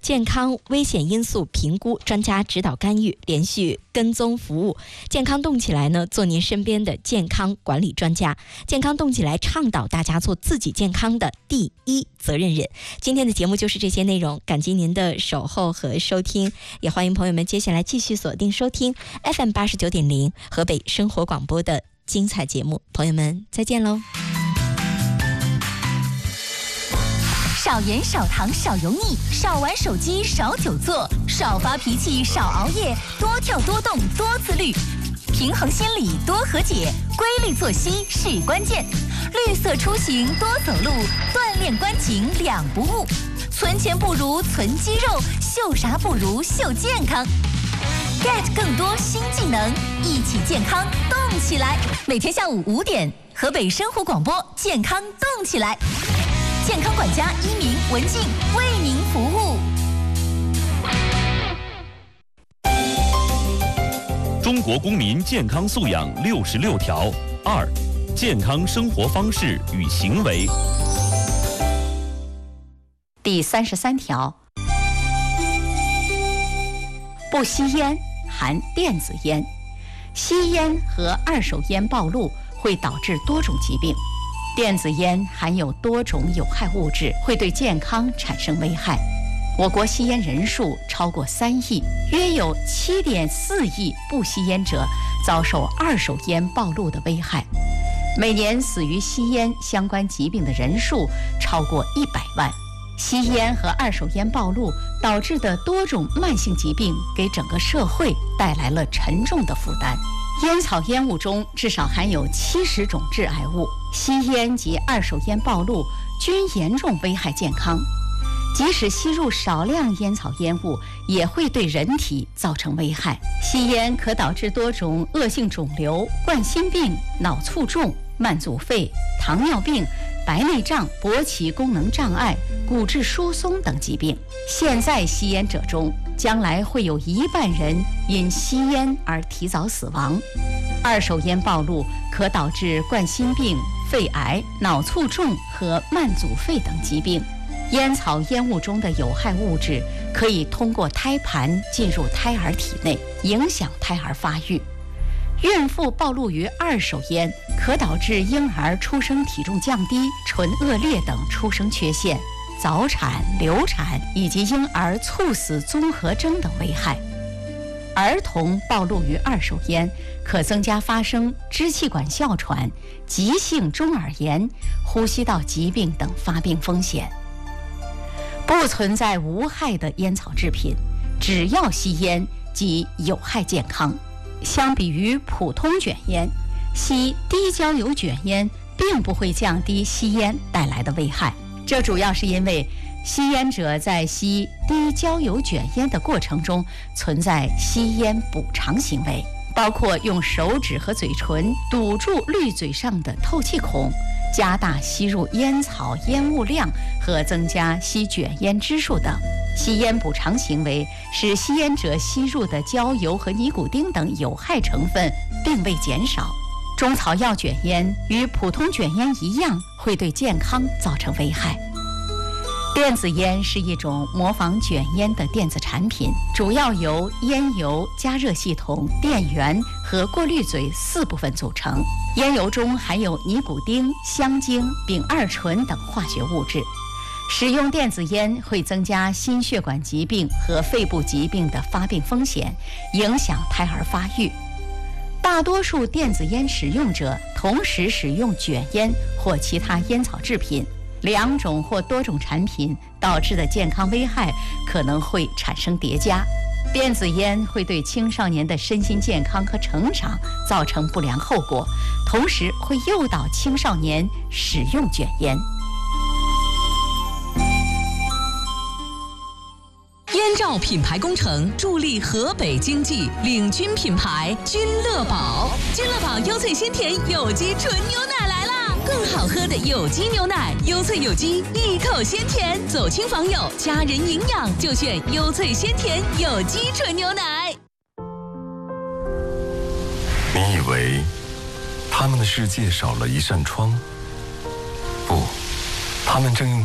健康危险因素评估、专家指导干预、连续跟踪服务。健康动起来呢，做您身边的健康管理专家。健康动起来，倡导大家做自己健康的第一责任人。今天的节目就是这些内容，感激您的守候和收听，也欢迎朋友们接下来继续锁定收听 FM89.0 河北生活广播的精彩节目。朋友们，再见喽！ 少盐少糖少油腻，少玩手机少久坐，少发脾气少熬夜，多跳多动多自律，平衡心理多和解，规律作息是关键。绿色出行多走路，锻炼关颈两不误。存钱不如存肌肉，秀啥不如秀健康。get 更多新技能，一起健康动起来。每天下午5点，河北生活广播健康动起来。健康管家一鸣、文静为您服务。 中国公民健康素养66条2，健康生活方式与行为。 第33条，不吸烟含电子烟。吸烟和二手烟暴露会导致多种疾病。电子烟含有多种有害物质，会对健康产生危害。我国吸烟人数超过3亿，约有7.4亿不吸烟者遭受二手烟暴露的危害。每年死于吸烟相关疾病的人数超过100万。吸烟和二手烟暴露导致的多种慢性疾病，给整个社会带来了沉重的负担。烟草烟雾中至少含有70种致癌物，吸烟及二手烟暴露均严重危害健康。即使吸入少量烟草烟雾，也会对人体造成危害。吸烟可导致多种恶性肿瘤、冠心病、脑卒中、慢阻肺、糖尿病、白内障、勃起功能障碍、骨质疏松等疾病。现在吸烟者中，将来会有1半人因吸烟而提早死亡。二手烟暴露可导致冠心病、肺癌、脑卒中和慢阻肺等疾病。烟草烟雾中的有害物质可以通过胎盘进入胎儿体内，影响胎儿发育。孕妇暴露于二手烟，可导致婴儿出生体重降低、唇腭裂等出生缺陷，早产、流产以及婴儿猝死综合征等危害。儿童暴露于二手烟，可增加发生支气管哮喘、急性中耳炎、呼吸道疾病等发病风险。不存在无害的烟草制品，只要吸烟即有害健康。相比于普通卷烟，吸低焦油卷烟并不会降低吸烟带来的危害。这主要是因为吸烟者在吸低焦油卷烟的过程中存在吸烟补偿行为，包括用手指和嘴唇堵住滤嘴上的透气孔，加大吸入烟草烟雾量和增加吸卷烟支数等。吸烟补偿行为使吸烟者吸入的焦油和尼古丁等有害成分并未减少。中草药卷烟与普通卷烟一样，会对健康造成危害。电子烟是一种模仿卷烟的电子产品，主要由烟油、加热系统、电源和过滤嘴4部分组成。烟油中含有尼古丁、香精、丙二醇等化学物质。使用电子烟会增加心血管疾病和肺部疾病的发病风险，影响胎儿发育。大多数电子烟使用者同时使用卷烟或其他烟草制品，2种或多种产品导致的健康危害可能会产生叠加。电子烟会对青少年的身心健康和成长造成不良后果，同时会诱导青少年使用卷烟。 燕赵品牌工程助力河北经济，领军品牌君乐宝。君乐宝优萃鲜甜有机纯牛奶来啦！更好喝的有机牛奶，优萃有机，一口鲜甜，走亲访友，家人营养就选优萃鲜甜有机纯牛奶。 你以为他们的世界少了一扇窗？不，他们正用